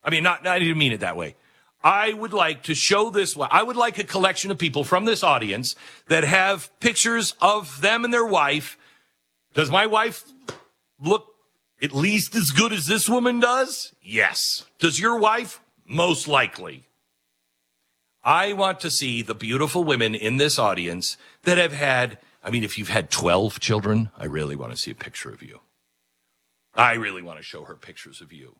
I mean, I didn't mean it that way. I would like to show this. I would like a collection of people from this audience that have pictures of them and their wife. Does my wife look at least as good as this woman does? Yes. Does your wife? Most likely. I want to see the beautiful women in this audience that have had, I mean, if you've had 12 children, I really want to see a picture of you. I really want to show her pictures of you.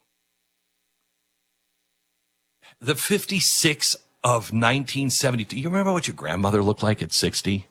The 56 of 1972. You remember what your grandmother looked like at 60?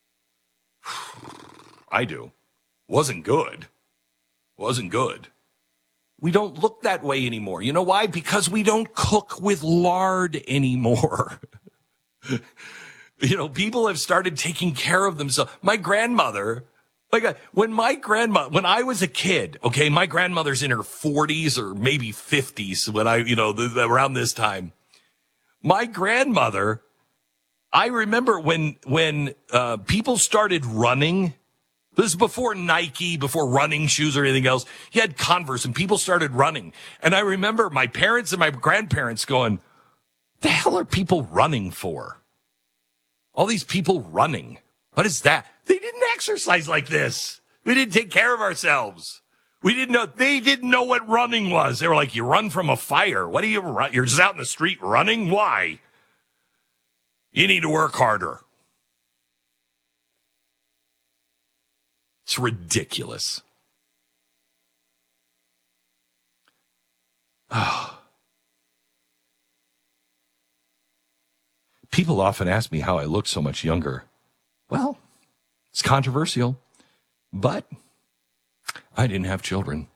I do. Wasn't good. Wasn't good. We don't look that way anymore. You know why? Because we don't cook with lard anymore. You know, people have started taking care of themselves. My grandmother, when I was a kid, okay, my grandmother's in her 40s or maybe 50s when around this time. My grandmother, I remember when people started running. This is before Nike, before running shoes or anything else. He had Converse and people started running. And I remember my parents and my grandparents going, the hell are people running for? All these people running. What is that? They didn't exercise like this. We didn't take care of ourselves. They didn't know what running was. They were like, you run from a fire. What do you run? You're just out in the street running? Why? You need to work harder. It's ridiculous. Oh. People often ask me how I look so much younger. Well, it's controversial, but I didn't have children.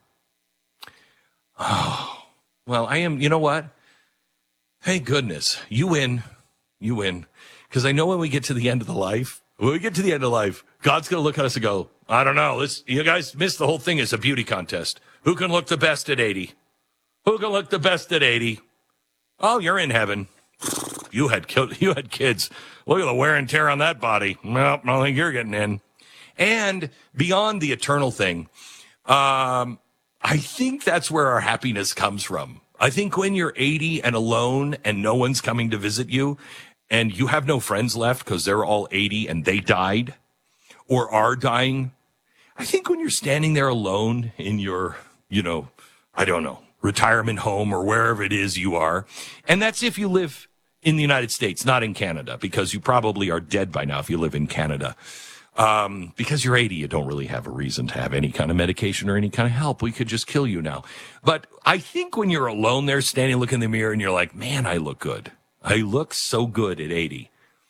Oh, well, I am, you know what? Thank goodness. You win. You win. Because I know when we get to the end of the life, God's going to look at us and go, I don't know. You guys missed the whole thing. It's a beauty contest. Who can look the best at 80? Who can look the best at 80? Oh, you're in heaven. You had kids. Look at the wear and tear on that body. Well, I don't think you're getting in. And beyond the eternal thing, I think that's where our happiness comes from. I think when you're 80 and alone and no one's coming to visit you and you have no friends left because they're all 80 and they died or are dying, I think when you're standing there alone in your, retirement home or wherever it is you are, and that's if you live in the United States, not in Canada, because you probably are dead by now if you live in Canada. Because you're 80, you don't really have a reason to have any kind of medication or any kind of help. We could just kill you now. But I think when you're alone there, standing, looking in the mirror, and you're like, man, I look good. I look so good at 80.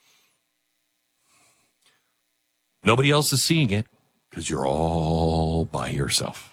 Nobody else is seeing it because you're all by yourself.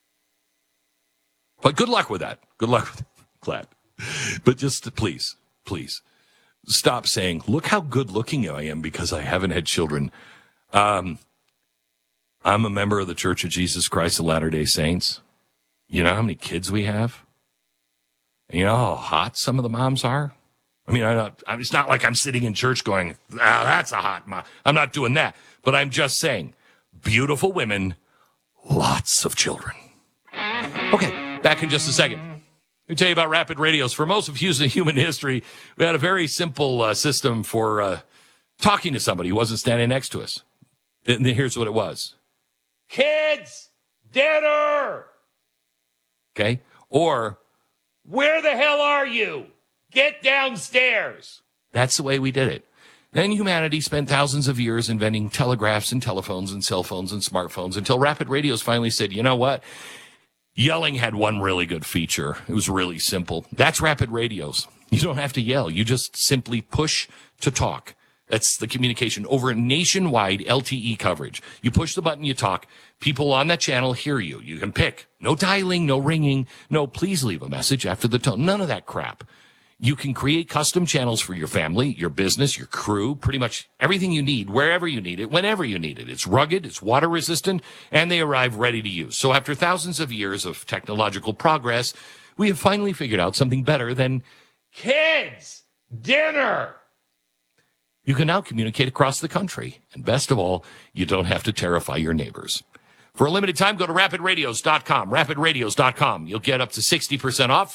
But good luck with that. Good luck with it. Glad. But just please, stop saying, look how good looking I am because I haven't had children. I'm a member of the Church of Jesus Christ of Latter-day Saints. You know how many kids we have? And you know how hot some of the moms are? I mean, it's not like I'm sitting in church going, that's a hot mom. I'm not doing that. But I'm just saying, beautiful women, lots of children. Okay, back in just a second. Let me tell you about rapid radios. For most of human history, we had a very simple system for talking to somebody who wasn't standing next to us. And here's what it was. Kids, dinner! Okay? Or, where the hell are you? Get downstairs. That's the way we did it. Then humanity spent thousands of years inventing telegraphs and telephones and cell phones and smartphones until rapid radios finally said, you know what? Yelling had one really good feature. It was really simple. That's rapid radios. You don't have to yell. You just simply push to talk. That's the communication over nationwide LTE coverage. You push the button, you talk. People on that channel hear you. You can pick. No dialing, no ringing. No, please leave a message after the tone. None of that crap. You can create custom channels for your family, your business, your crew, pretty much everything you need, wherever you need it, whenever you need it. It's rugged, it's water resistant, and they arrive ready to use. So after thousands of years of technological progress, we have finally figured out something better than kids, dinner. You can now communicate across the country. And best of all, you don't have to terrify your neighbors. For a limited time, go to rapidradios.com, rapidradios.com. You'll get up to 60% off.